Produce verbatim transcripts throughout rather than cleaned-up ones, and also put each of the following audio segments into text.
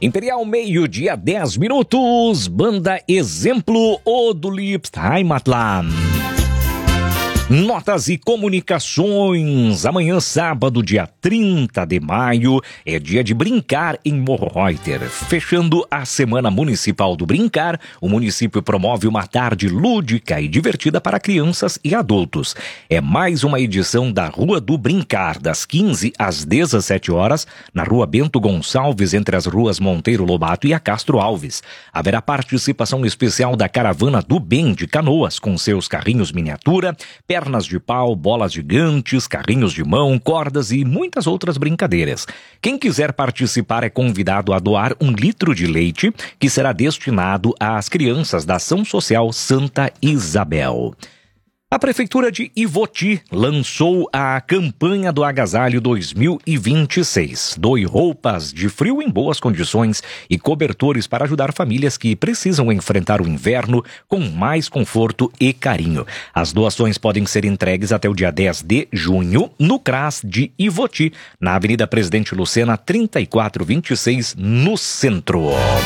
Imperial, meio-dia, dez minutos. Banda Exemplo, O do Lips, Heimatland. Notas e comunicações. Amanhã, sábado, dia trinta de maio, é dia de brincar em Morro Reuter. Fechando a Semana Municipal do Brincar, o município promove uma tarde lúdica e divertida para crianças e adultos. É mais uma edição da Rua do Brincar, das quinze às dezessete horas, na Rua Bento Gonçalves, entre as ruas Monteiro Lobato e a Castro Alves. Haverá participação especial da Caravana do Bem de Canoas, com seus carrinhos miniatura, pernas de pau, bolas gigantes, carrinhos de mão, cordas e muitas outras brincadeiras. Quem quiser participar é convidado a doar um litro de leite, que será destinado às crianças da Ação Social Santa Isabel. A Prefeitura de Ivoti lançou a campanha do Agasalho dois mil e vinte e seis. Doe roupas de frio em boas condições e cobertores para ajudar famílias que precisam enfrentar o inverno com mais conforto e carinho. As doações podem ser entregues até o dia dez de junho no CRAS de Ivoti, na Avenida Presidente Lucena, trinta e quatro vinte e seis, no centro.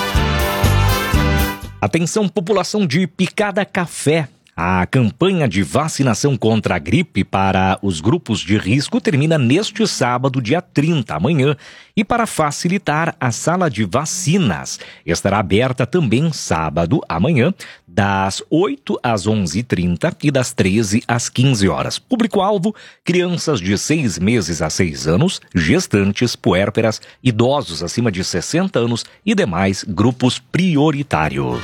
Atenção, população de Picada Café. A campanha de vacinação contra a gripe para os grupos de risco termina neste sábado, dia trinta, amanhã. E para facilitar, a sala de vacinas estará aberta também sábado, amanhã, das oito às onze e trinta e das treze às quinze horas. Público-alvo: crianças de seis meses a seis anos, gestantes, puérperas, idosos acima de sessenta anos e demais grupos prioritários.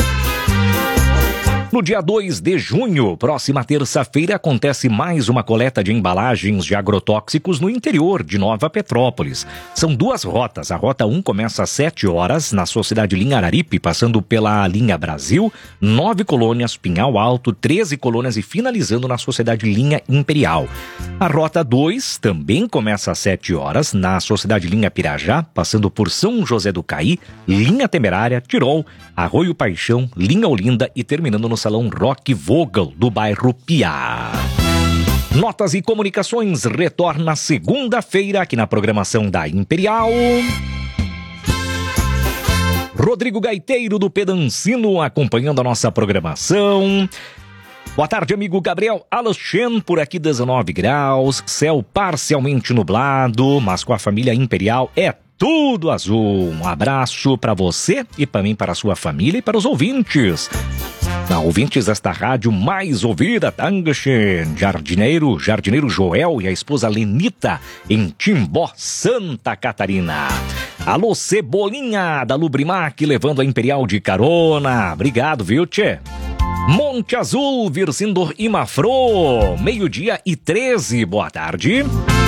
No dia dois de junho, próxima terça-feira, acontece mais uma coleta de embalagens de agrotóxicos no interior de Nova Petrópolis. São duas rotas. A rota um começa às sete horas, na Sociedade Linha Araripe, passando pela Linha Brasil, nove colônias, Pinhal Alto, treze colônias e finalizando na Sociedade Linha Imperial. A rota dois também começa às sete horas, na Sociedade Linha Pirajá, passando por São José do Caí, Linha Temerária, Tirol, Arroio Paixão, Linha Olinda e terminando no Salão Rock Vogel, do bairro Piá. Notas e comunicações retorna segunda-feira aqui na programação da Imperial. Rodrigo Gaiteiro, do Pedancino, acompanhando a nossa programação. Boa tarde, amigo Gabriel Alexandre, por aqui dezenove graus, céu parcialmente nublado, mas com a família Imperial é tudo azul. Um abraço para você e também para a sua família e para os ouvintes. Não, ouvintes desta rádio mais ouvida, Dankeschön, jardineiro, jardineiro Joel e a esposa Lenita, em Timbó, Santa Catarina. Alô, Cebolinha, da Lubrimac, levando a Imperial de carona. Obrigado, viu, tchê? Monte Azul, Vircindo Imafro, meio-dia e treze, boa tarde.